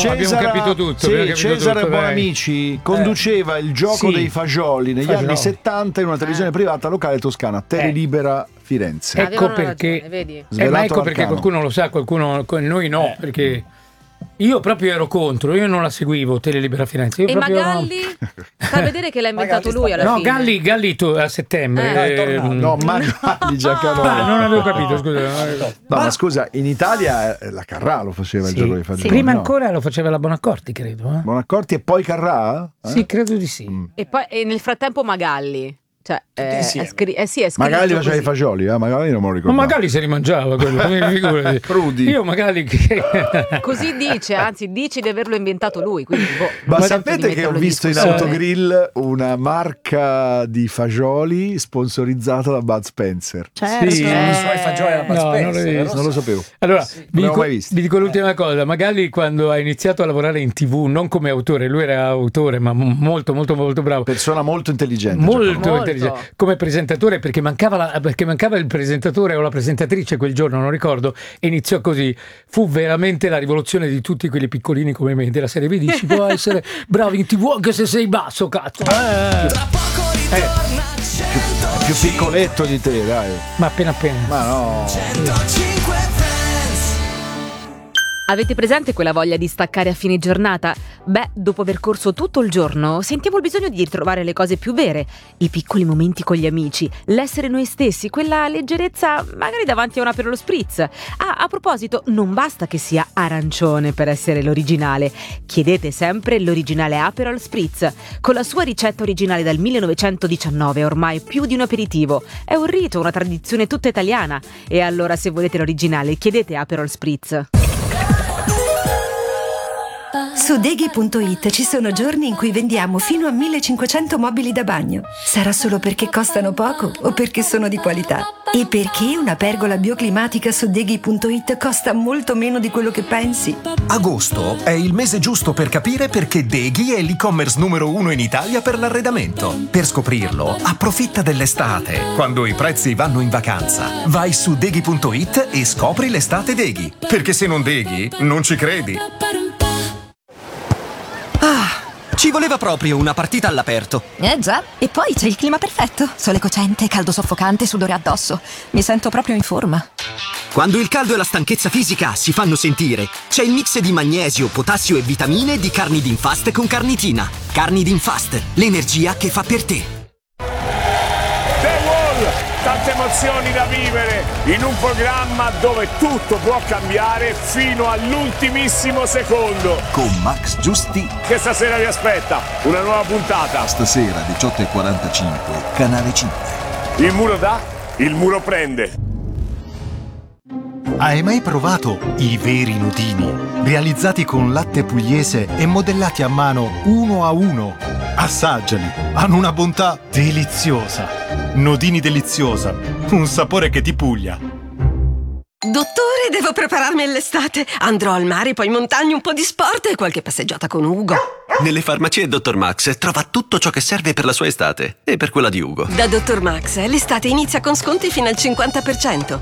abbiamo capito tutto. Sì, Cesare Bonamici conduceva il gioco dei fagioli negli anni 70 in una televisione privata locale toscana, Telelibera Firenze. Ecco perché, vedi? ma ecco perché qualcuno lo sa, qualcuno noi no, perché io proprio ero contro, io non la seguivo Telelibera Firenze. E Magalli fa vedere che l'ha inventato lui alla fine. No, Galli a settembre. No, Magalli Giacomo. Non avevo capito, scusa. No, ma scusa, in Italia la Carrà lo faceva il gioco dei fagioli. Prima ancora lo faceva la Bonaccorti, credo. Bonaccorti e poi Carrà? Sì, credo di sì. E poi nel frattempo Magalli. Cioè, è scritto Magalli faceva i fagioli, Magalli non me lo ricordo. Ma Magalli si rimangiava quello, figurati. Crudi. Io Magalli così dice, anzi dice di averlo inventato lui, quindi ma sapete che ho visto in Autogrill una marca di fagioli sponsorizzata da Bud Spencer? Certo. Sì. I suoi fagioli da Bud Spencer. Non lo sapevo. Allora, vi dico l'ultima cosa. Magalli, quando ha iniziato a lavorare in TV, non come autore, lui era autore, ma molto molto molto bravo. Persona molto intelligente. Molto intelligente. Come presentatore, perché mancava il presentatore o la presentatrice quel giorno, non ricordo, e iniziò così. Fu veramente la rivoluzione di tutti quelli piccolini come me, della serie vedi, si può essere bravi in TV anche se sei basso, cazzo. Più piccoletto di te, dai. Ma appena. Ma no. Avete presente quella voglia di staccare a fine giornata? Beh, dopo aver corso tutto il giorno, sentiamo il bisogno di ritrovare le cose più vere, i piccoli momenti con gli amici, l'essere noi stessi, quella leggerezza magari davanti a un Aperol Spritz. A proposito, non basta che sia arancione per essere l'originale. Chiedete sempre l'originale Aperol Spritz. Con la sua ricetta originale dal 1919, ormai più di un aperitivo. È un rito, una tradizione tutta italiana. E allora, se volete l'originale, chiedete Aperol Spritz. Su Deghi.it ci sono giorni in cui vendiamo fino a 1500 mobili da bagno. Sarà solo perché costano poco o perché sono di qualità? E perché una pergola bioclimatica su Deghi.it costa molto meno di quello che pensi? Agosto è il mese giusto per capire perché Deghi è l'e-commerce numero 1 in Italia per l'arredamento. Per scoprirlo, approfitta dell'estate, quando i prezzi vanno in vacanza. Vai su Deghi.it e scopri l'estate Deghi. Perché se non Deghi, non ci credi. Ci voleva proprio una partita all'aperto. Già, e poi c'è il clima perfetto. Sole cocente, caldo soffocante, sudore addosso. Mi sento proprio in forma. Quando il caldo e la stanchezza fisica si fanno sentire, c'è il mix di magnesio, potassio e vitamine di Carnidin Fast con carnitina. Carnidin Fast, l'energia che fa per te. Tante emozioni da vivere in un programma dove tutto può cambiare fino all'ultimissimo secondo. Con Max Giusti. Che stasera vi aspetta una nuova puntata. Stasera 18:45, Canale 5. Il muro dà, il muro prende. Hai mai provato i veri nudini? Realizzati con latte pugliese e modellati a mano uno a uno. Assaggiali, hanno una bontà deliziosa. Nodini deliziosa, un sapore che ti puglia. Dottore, devo prepararmi all'estate. Andrò al mare, poi in montagna, un po' di sport e qualche passeggiata con Ugo. Nelle farmacie Dr. Max trova tutto ciò che serve per la sua estate e per quella di Ugo. Da Dr. Max, l'estate inizia con sconti fino al 50%.